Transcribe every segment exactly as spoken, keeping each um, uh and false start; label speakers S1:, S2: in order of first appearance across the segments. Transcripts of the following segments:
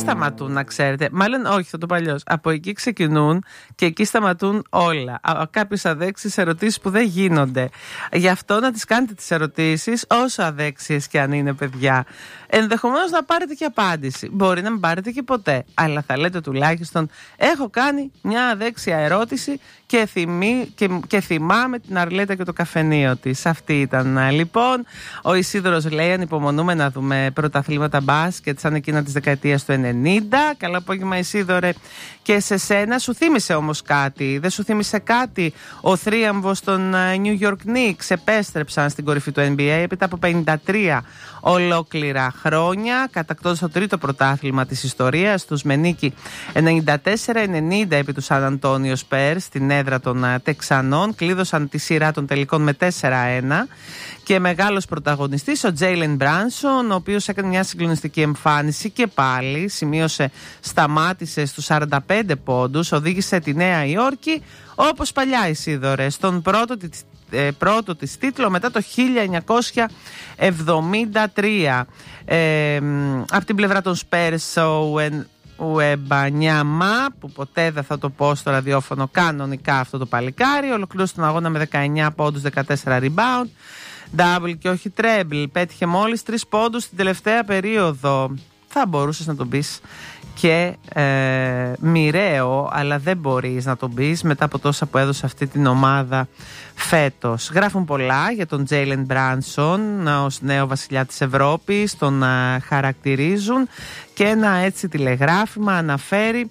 S1: σταματούν, να ξέρετε. Μάλλον όχι, θα το πω αλλιώς. Από εκεί ξεκινούν και εκεί σταματούν όλα. Κάποιες αδέξιες ερωτήσεις που δεν γίνονται. Γι' αυτό να τις κάνετε τις ερωτήσεις, όσο αδέξιες και αν είναι, παιδιά. Ενδεχομένως να πάρετε και απάντηση. Μπορεί να μην πάρετε και ποτέ. Αλλά θα λέτε τουλάχιστον, έχω κάνει μια αδέξια ερώτηση και, θυμί, και, και θυμάμαι την Αρλέτα και το καφενείο της. Αυτή ήταν λοιπόν. Ο Ισίδωρος λέει: ανυπομονούμε να δούμε πρωταθλήματα μπάσκετ σαν εκείνα της δεκαετίας του ενενήντα. Καλό απόγευμα, Ισίδωρε. Και σε σένα σου θύμισε όμως κάτι. Δεν σου θύμισε κάτι? Ο θρίαμβος των New York Knicks επέστρεψαν στην κορυφή του N B A έπειτα από πενήντα τρία ολόκληρα χρόνια, κατακτώντας το τρίτο πρωτάθλημα της ιστορίας τους με νίκη ενενήντα τέσσερα ενενήντα επί του San Antonio Spurs στην έδρα των Τεξανών. Κλείδωσαν τη σειρά των τελικών με τέσσερα ένα. Και μεγάλος πρωταγωνιστής ο Τζέιλεν Μπράνσον, ο οποίος έκανε μια συγκλονιστική εμφάνιση και πάλι σημείωσε, σταμάτησε στους σαράντα πέντε πόντους, οδήγησε τη Νέα Υόρκη όπως παλιά, Ισίδωρε, στον πρώτο της Ε, πρώτο της τίτλο μετά το χίλια εννιακόσια εβδομήντα τρία. Ε, από την πλευρά των Spurs, ο Ουεμπανιάμα, που ποτέ δεν θα το πω στο ραδιόφωνο κανονικά αυτό το παλικάρι, ολοκλήρωσε τον αγώνα με δεκαεννιά πόντους, δεκατέσσερα rebound, double και όχι treble. Πέτυχε μόλις τρεις πόντους στην τελευταία περίοδο. Θα μπορούσες να τον πεις και ε, μοιραίο, αλλά δεν μπορείς να τον πεις μετά από τόσα που έδωσε αυτή την ομάδα φέτος. Γράφουν πολλά για τον Τζέιλεν Μπράνσον ως νέο βασιλιά της Ευρώπης, τον α, χαρακτηρίζουν και ένα έτσι τηλεγράφημα αναφέρει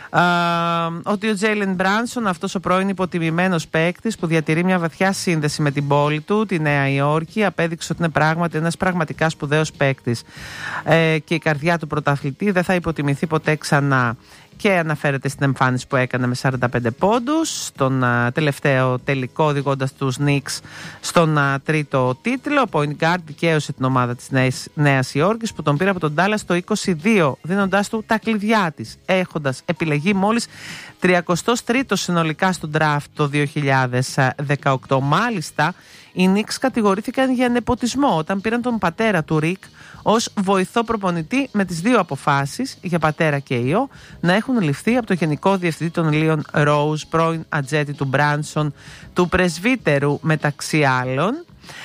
S1: Uh, ότι ο Τζέιλεν Μπράνσον, αυτός ο πρώην υποτιμημένος παίκτης που διατηρεί μια βαθιά σύνδεση με την πόλη του, τη Νέα Υόρκη, απέδειξε ότι είναι πράγματι ένας πραγματικά σπουδαίος παίκτης ε, και η καρδιά του πρωταθλητή δεν θα υποτιμηθεί ποτέ ξανά. Και αναφέρεται στην εμφάνιση που έκανε με σαράντα πέντε πόντους στον α, τελευταίο τελικό, οδηγώντας τους Knicks στον α, τρίτο τίτλο. Ο point guard δικαίωσε την ομάδα της Νέας, Νέας Υόρκης που τον πήρε από τον Dallas το είκοσι δύο, δίνοντάς του τα κλειδιά της, έχοντας επιλεγεί μόλις τριακοστός τρίτος συνολικά στο draft το δύο χιλιάδες δεκαοκτώ. Μάλιστα, οι Knicks κατηγορήθηκαν για νεποτισμό όταν πήραν τον πατέρα του Rick ως βοηθό προπονητή, με τις δύο αποφάσεις για πατέρα και ιό να έχουν ληφθεί από το γενικό διευθυντή των Leon Rose, πρώην ατζέτη του Μπράνσον, του πρεσβύτερου μεταξύ άλλων.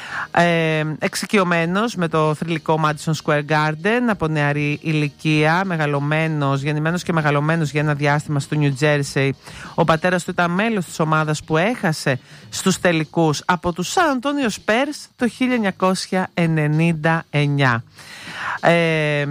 S1: Ε, εξοικειωμένος με το θρυλικό Madison Square Garden από νεαρή ηλικία, μεγαλωμένος, γεννημένος και μεγαλωμένος για ένα διάστημα στο New Jersey, ο πατέρας του ήταν μέλος της ομάδας που έχασε στους τελικούς από τους San Antonio Spurs το χίλια εννιακόσια ενενήντα εννιά. Ε,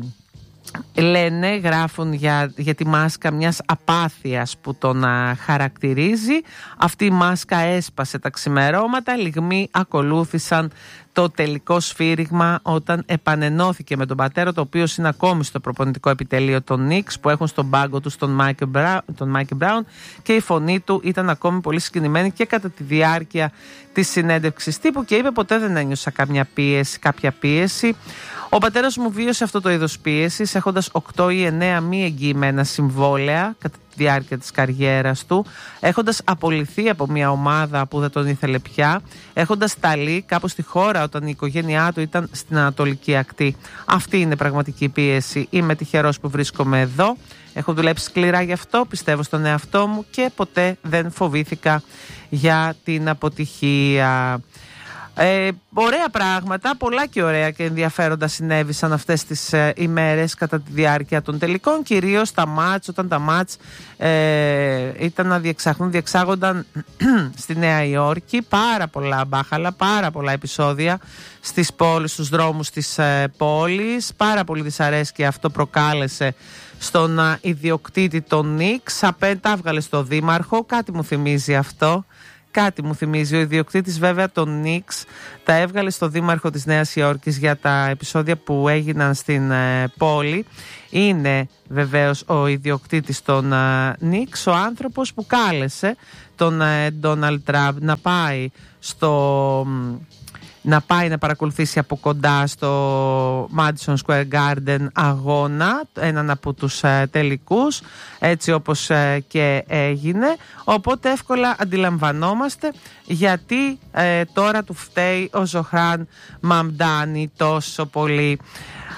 S1: Λένε, γράφουν για, για τη μάσκα μιας απάθειας που τον α, χαρακτηρίζει. Αυτή η μάσκα έσπασε τα ξημερώματα. Λιγμοί ακολούθησαν το τελικό σφύριγμα όταν επανενώθηκε με τον πατέρα, το οποίο είναι ακόμη στο προπονητικό επιτελείο των Knicks που έχουν στον πάγκο του τον Mike Brown, και η φωνή του ήταν ακόμη πολύ συγκινημένη και κατά τη διάρκεια της συνέντευξης τύπου και είπε: ποτέ δεν ένιωσα κάποια πίεση, κάποια πίεση. Ο πατέρας μου βίωσε αυτό το είδος πίεσης έχοντας οκτώ ή εννέα μη εγγυημένα συμβόλαια κατά τη διάρκεια της καριέρας του, έχοντας απολυθεί από μια ομάδα που δεν τον ήθελε πια, έχοντας σταλεί κάπου στη χώρα όταν η οικογένειά του ήταν στην Ανατολική Ακτή. Αυτή είναι πραγματική πίεση. Είμαι τυχερός που βρίσκομαι εδώ. Έχω δουλέψει σκληρά γι' αυτό, πιστεύω στον εαυτό μου και ποτέ δεν φοβήθηκα για την αποτυχία. Ε, ωραία πράγματα, πολλά και ωραία και ενδιαφέροντα συνέβησαν αυτές τις ε, ημέρες κατά τη διάρκεια των τελικών, κυρίως τα μάτς, όταν τα μάτς ε, ήταν να διεξαχθούν, διεξάγονταν στη Νέα Υόρκη, πάρα πολλά μπάχαλα, πάρα πολλά επεισόδια στις πόλεις, στους δρόμους της ε, πόλης, πάρα πολύ δυσαρέσκεια αυτό προκάλεσε στον ε, ιδιοκτήτη των Knicks, απέντα έβγαλε στο δήμαρχο, κάτι μου θυμίζει αυτό. Κάτι μου θυμίζει. Ο ιδιοκτήτης βέβαια των Knicks τα έβγαλε στο δήμαρχο της Νέας Υόρκης για τα επεισόδια που έγιναν στην ε, πόλη. Είναι βεβαίως ο ιδιοκτήτης των ε, Knicks, ο άνθρωπος που κάλεσε τον ε, Donald Trump να πάει στο... να πάει να παρακολουθήσει από κοντά στο Madison Square Garden αγώνα, έναν από τους ε, τελικούς, έτσι όπως ε, και έγινε. Οπότε εύκολα αντιλαμβανόμαστε γιατί ε, τώρα του φταίει ο Ζωχράν Μαμντάνι τόσο πολύ.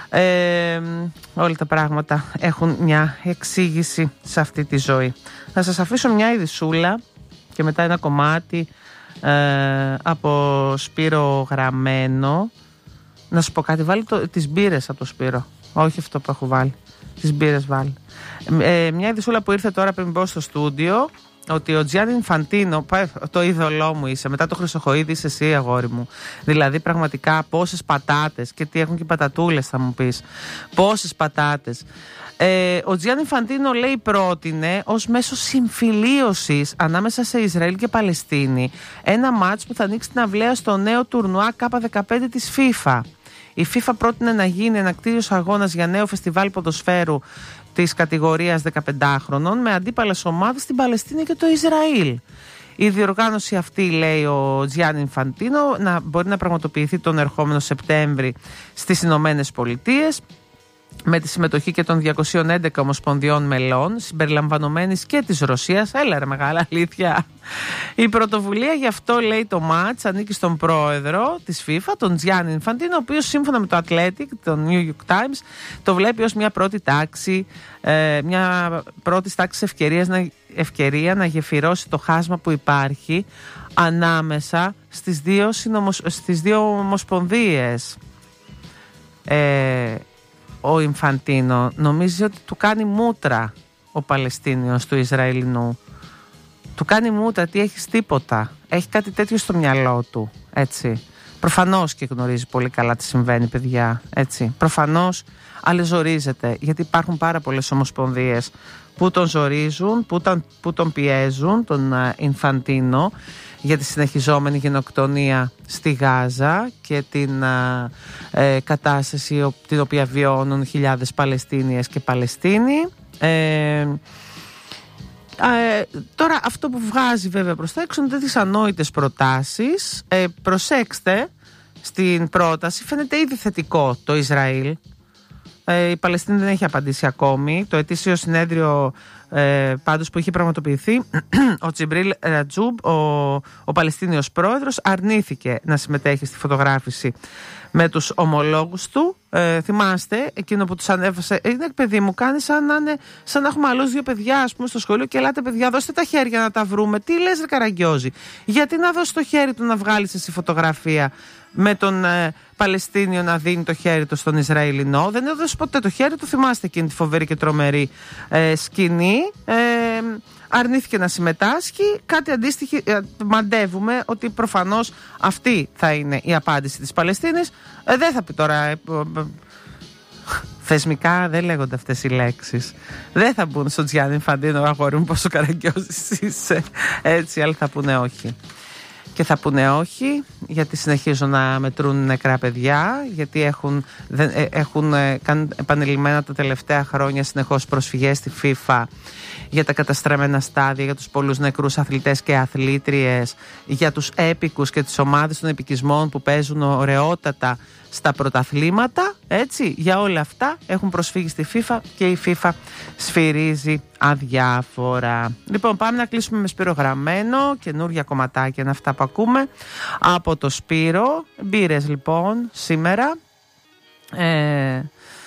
S1: Ε, όλα τα πράγματα έχουν μια εξήγηση σε αυτή τη ζωή. Θα σας αφήσω μια ειδισούλα και μετά ένα κομμάτι ε, από Σπύρο Γραμμένο. Να σου πω κάτι, βάλει το, τις μπύρες από το Σπύρο. Όχι αυτό που έχω βάλει. Τις μπύρες βάλει. Ε, μια ειδισούλα που ήρθε τώρα πριν μπω στο στούντιο, ότι ο Τζιάννι Ινφαντίνο, το είδωλό μου είσαι, μετά το Χρυσοχοΐδη είσαι εσύ αγόρι μου. Δηλαδή πραγματικά πόσες πατάτες, και τι έχουν και πατατούλες θα μου πεις, πόσες πατάτες. Ε, ο Τζιάννι Ινφαντίνο λέει πρότεινε ως μέσο συμφιλίωσης ανάμεσα σε Ισραήλ και Παλαιστίνη ένα μάτς που θα ανοίξει την αυλαία στο νέο τουρνουά κάπα δεκαπέντε της FIFA. Η FIFA πρότεινε να γίνει ένα κτίριος αγώνας για νέο φεστιβάλ ποδοσφαίρου της κατηγορίας δεκαπεντάχρονων με αντίπαλες ομάδες στην Παλαιστίνη και το Ισραήλ. Η διοργάνωση αυτή, λέει ο Τζιάννι Ινφαντίνο, να μπορεί να πραγματοποιηθεί τον ερχόμενο Σεπτέμβρη στις Ηνωμένες Πολιτείες, με τη συμμετοχή και των διακοσίων έντεκα ομοσπονδιών μελών, συμπεριλαμβανομένης και της Ρωσίας. Έλα ρε μεγάλα αλήθεια. Η πρωτοβουλία γι' αυτό, λέει, το μάτς ανήκει στον πρόεδρο της FIFA, τον Τζιάννι Ινφαντίνο, ο οποίος σύμφωνα με το Athletic, το New York Times, το βλέπει ως μια πρώτη τάξη, ε, μια πρώτη τάξη ευκαιρίας να, ευκαιρία να γεφυρώσει το χάσμα που υπάρχει ανάμεσα στις δύο, συνομοσ... στις δύο ομοσπονδίες. Ε, ο Ινφαντίνο νομίζει ότι του κάνει μούτρα ο Παλαιστίνιος του Ισραηλινού. Του κάνει μούτρα, τι έχεις τίποτα. Έχει κάτι τέτοιο στο μυαλό του, έτσι. Προφανώς και γνωρίζει πολύ καλά τι συμβαίνει, παιδιά, έτσι. Προφανώς αλεζορίζεται, γιατί υπάρχουν πάρα πολλές ομοσπονδίες που τον ζορίζουν, που τον, που τον πιέζουν, τον uh, Ινφαντίνο, για τη συνεχιζόμενη γενοκτονία στη Γάζα και την uh, ε, κατάσταση την οποία βιώνουν χιλιάδες Παλαιστίνιες και Παλαιστίνοι. Ε, Ε, τώρα αυτό που βγάζει βέβαια προς τα έξω είναι τέτοιες ανόητες προτάσεις. ε, Προσέξτε, στην πρόταση φαίνεται ήδη θετικό το Ισραήλ. ε, Η Παλαιστίνη δεν έχει απαντήσει ακόμη. Το ετήσιο συνέδριο ε, πάντως που είχε πραγματοποιηθεί, ο Τζιμπρίλ Ρατζούμπ, ο, ο Παλαιστίνιος πρόεδρος, αρνήθηκε να συμμετέχει στη φωτογράφηση με τους ομολόγους του. Ε, θυμάστε εκείνο που τους ανέβασε? Είναι, παιδί μου, κάνει σαν να, είναι, σαν να έχουμε άλλους δύο παιδιά, ας πούμε, στο σχολείο και ελάτε παιδιά, δώστε τα χέρια να τα βρούμε. Τι λες ρε Καραγκιόζη? Γιατί να δώσει το χέρι του να βγάλεις εσύ φωτογραφία με τον ε, Παλαιστίνιο να δίνει το χέρι του στον Ισραηλινό? Δεν έδωσε ποτέ το χέρι του. Θυμάστε εκείνη τη φοβερή και τρομερή ε, σκηνή. Ε, αρνήθηκε να συμμετάσχει. Κάτι αντίστοιχο ε, μαντεύουμε ότι προφανώς αυτή θα είναι η απάντηση της Παλαιστίνης. Ε, δεν θα πει τώρα ε, ε, θεσμικά δεν λέγονται αυτές οι λέξεις. Δεν θα μπουν στον Τζιάννι Ινφαντίνο, αγόρι μου, πόσο Καραγκιόζης είσαι, έτσι, αλλά θα πούνε όχι. Και θα πούνε όχι, γιατί συνεχίζουν να μετρούν νεκρά παιδιά, γιατί έχουν, δεν, έχουν κάνει επανειλημμένα τα τελευταία χρόνια συνεχώς προσφυγές στη FIFA για τα καταστραμμένα στάδια, για τους πολλούς νεκρούς αθλητές και αθλήτριες, για τους έπικους και τις ομάδες των επικισμών που παίζουν ωραιότατα στα πρωταθλήματα, έτσι. Για όλα αυτά έχουν προσφύγει στη FIFA και η FIFA σφυρίζει αδιάφορα. Λοιπόν, πάμε να κλείσουμε με Σπύρο Γραμμένο. Καινούργια κομματάκια είναι αυτά που ακούμε από το Σπύρο. Μπύρες λοιπόν σήμερα. Ε...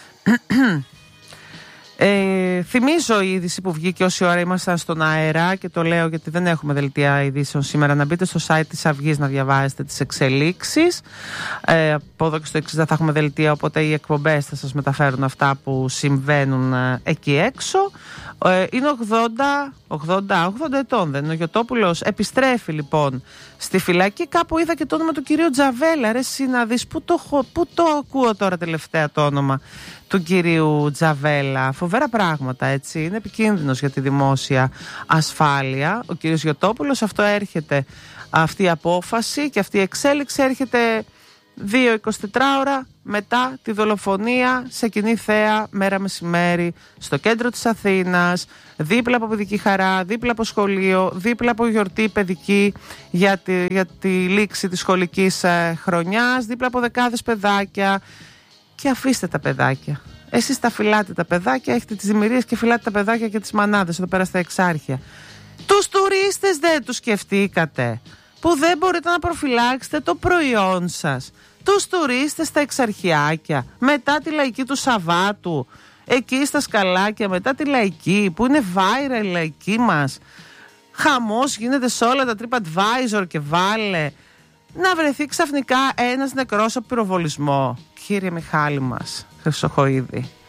S1: Ε, θυμίζω η είδηση που βγήκε όση ώρα ήμασταν στον αέρα, και το λέω γιατί δεν έχουμε δελτία ειδήσεων σήμερα. Να μπείτε στο site της Αυγής να διαβάσετε τις εξελίξεις. Ε, από εδώ και στο εξής δεν θα έχουμε δελτία, οπότε οι εκπομπές θα σας μεταφέρουν αυτά που συμβαίνουν ε, εκεί έξω. Ε, είναι ογδόντα, ογδόντα, ογδόντα ετών, δεν είναι ο Γιωτόπουλος? Επιστρέφει λοιπόν στη φυλακή. Κάπου είδα και το όνομα του κυρίου Τζαβέλα. Ρε εσύ να δεις, πού το, πού το ακούω τώρα τελευταία το όνομα του κυρίου Τζαβέλα. Φοβερά πράγματα, έτσι. Είναι επικίνδυνος για τη δημόσια ασφάλεια ο κύριος Γιωτόπουλος. Αυτό έρχεται, αυτή η απόφαση και αυτή η εξέλιξη έρχεται δύο εικοσιτέσσερις ώρα μετά τη δολοφονία σε κοινή θέα μέρα μεσημέρι στο κέντρο της Αθήνας, δίπλα από παιδική χαρά, δίπλα από σχολείο, δίπλα από γιορτή παιδική για τη, για τη λήξη της σχολικής ε, χρονιάς, δίπλα από δεκάδες παιδάκια. Και αφήστε τα παιδάκια. Εσείς τα φυλάτε τα παιδάκια, έχετε τις δημιουργίες και φυλάτε τα παιδάκια και τις μανάδες εδώ πέρα στα Εξάρχεια. Τους τουρίστες δεν τους σκεφτήκατε, που δεν μπορείτε να προφυλάξετε το προϊόν σας? τους τουρίστες στα Εξαρχιάκια, μετά τη λαϊκή του Σαββάτου, εκεί στα Σκαλάκια, μετά τη λαϊκή που είναι viral η λαϊκή μας. Χαμός γίνεται σε όλα τα TripAdvisor και βάλε. Να βρεθεί ξαφνικά ένας νεκρός από πυροβολισμό. Κύριε Μιχάλη μας Χρυσοχοΐδη,